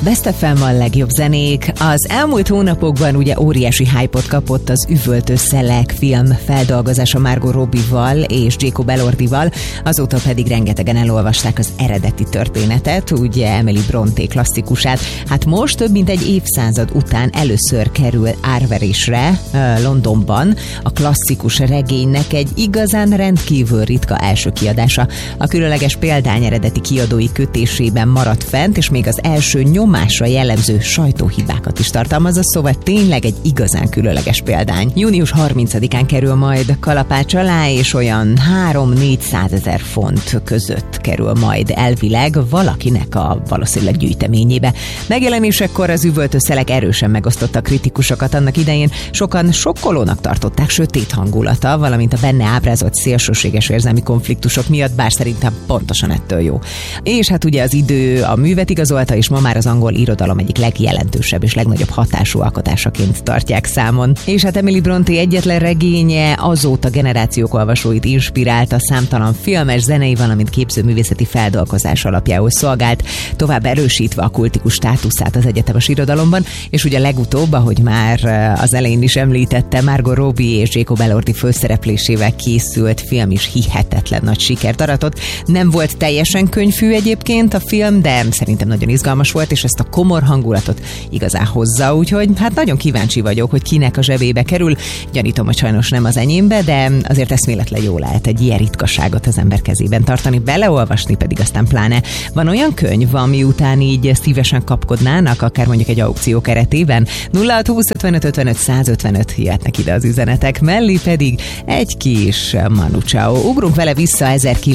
Best FM a legjobb zenék. Az elmúlt hónapokban ugye óriási hype-ot kapott az Üvöltő szelek film feldolgozása Margot Robbie-val és Jacob Elordival, azóta pedig rengetegen elolvasták az eredeti történetet, ugye Emily Brontë klasszikusát. Hát most több mint egy évszázad után először kerül árverésre Londonban a klasszikus regénynek egy igazán rendkívül ritka első kiadása. A különleges példány eredeti kiadói kötésében maradt fent, és még az első nyomásra jellemző sajtóhibákat is tartalmazza, szóval tényleg egy igazán különleges példány. Június 30-án kerül majd kalapács alá, és olyan 300-400 ezer font között kerül majd elvileg valakinek a valószínűleg gyűjteményébe. Megjelenésekor az Üvöltő szelek erősen megosztotta a kritikusokat annak idején, sokan sokkolónak tartották sötét hangulata, valamint a benne ábrázolt szélsőséges érzelmi konfliktusok miatt, bár szerintem pontosan ettől jó. És hát ugye az idő a művet igazolta, és ma már az angol irodalom egyik legjelentősebb és legnagyobb hatású alkotásaként tartják számon. És hát Emily Brontë egyetlen regénye azóta generációk olvasóit inspirálta, számtalan filmes, zenei, valamint képzőművészeti feldolgozás alapjául szolgált, tovább erősítve a kultikus státuszát az egyetemes irodalomban, és ugye legutóbb, ahogy már az elején is említette, Margot Robbie és Jacob Elordi főszereplésével készült film is hihetetlen nagy sikert aratott. Nem volt teljesen könyvfű egyébként a film, de szerintem nagyon izgalmas volt, és ezt a komor hangulatot igazán hozza, úgyhogy hát nagyon kíváncsi vagyok, hogy kinek a zsebébe kerül. Gyanítom, hogy sajnos nem az enyémbe, de azért eszméletlen jó lehet egy ilyen ritkaságot az ember kezében tartani, beleolvasni pedig aztán pláne. Van olyan könyv, ami után így szívesen kapkodnának, akár mondjuk egy aukció keretében? 0620 55 55 155 jöhetnek ide az üzenetek, mellé pedig egy kis Manu Chao. Ugrunk vele vissza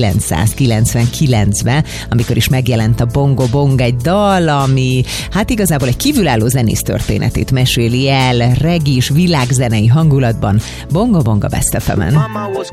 1999-ben, amikor is megjelent a Bongo Bong, egy dal, ami hát igazából egy kívülálló zenész történetét meséli el regis világzenei hangulatban. Bongo Bong a Best FM-en.